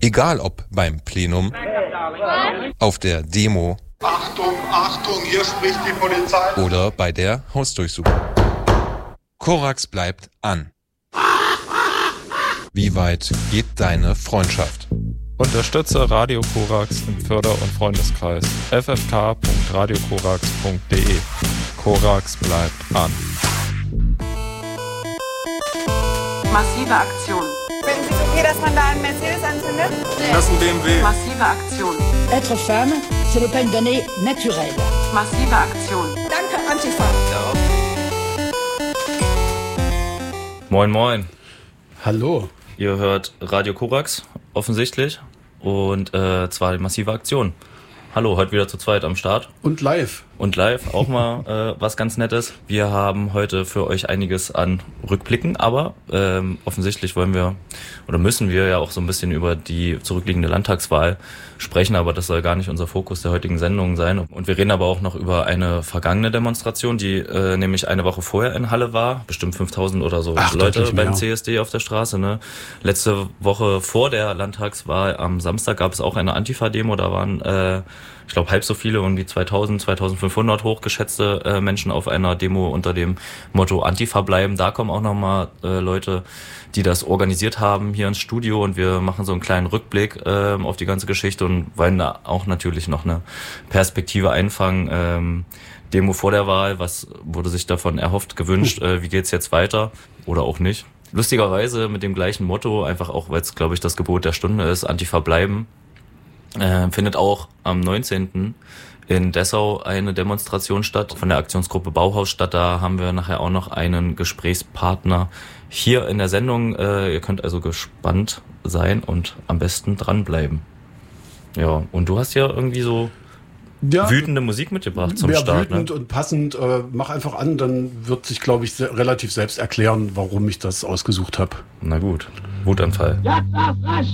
Egal ob beim Plenum, auf der Demo Achtung, Achtung, hier spricht die Polizei. oder bei der Hausdurchsuchung. Korax bleibt an. Wie weit geht deine Freundschaft? Unterstütze Radio Korax im Förder- und Freundeskreis. ffk.radiokorax.de. Korax bleibt an. Massive Aktion. Finden Sie es okay, dass man da einen Mercedes anzündet? Das ist ein BMW. Massive Aktion. Être femme, ce n'est pas une donnée naturelle. Massive Aktion. Danke, Antifa. Moin moin, Hallo. ihr hört Radio Korax, offensichtlich, und zwar die massive Aktion. Hallo, heute wieder zu zweit am Start. Und live. Und live auch mal was ganz Nettes. Wir haben heute für euch einiges an Rückblicken, aber offensichtlich wollen wir oder müssen wir ja auch so ein bisschen über die zurückliegende Landtagswahl sprechen, aber das soll gar nicht unser Fokus der heutigen Sendung sein. Und wir reden aber auch noch über eine vergangene Demonstration, die nämlich eine Woche vorher in Halle war. Bestimmt 5000 oder so Leute beim CSD auf der Straße. Ne? Letzte Woche vor der Landtagswahl am Samstag gab es auch eine Antifa-Demo. Da waren ich glaube, halb so viele, um die 2000, 2500 hochgeschätzte Menschen auf einer Demo unter dem Motto Antifa bleiben. Da kommen auch nochmal Leute, die das organisiert haben, hier ins Studio, und wir machen so einen kleinen Rückblick auf die ganze Geschichte und wollen da auch natürlich noch eine Perspektive einfangen. Demo vor der Wahl, was wurde sich davon erhofft, gewünscht, wie geht's jetzt weiter oder auch nicht. Lustigerweise mit dem gleichen Motto, einfach auch, weil es, glaube ich, das Gebot der Stunde ist, Antifa bleiben. Findet auch am 19. in Dessau eine Demonstration statt von der Aktionsgruppe Bauhaus statt. Da haben wir nachher auch noch einen Gesprächspartner hier in der Sendung. Ihr könnt also gespannt sein und am besten dranbleiben. Ja, und du hast ja irgendwie so wütende Musik mitgebracht zum Start. Wütend und passend. Mach einfach an, dann wird sich, glaube ich, relativ selbst erklären, warum ich das ausgesucht habe. Na gut, Wutanfall. Jetzt erst recht!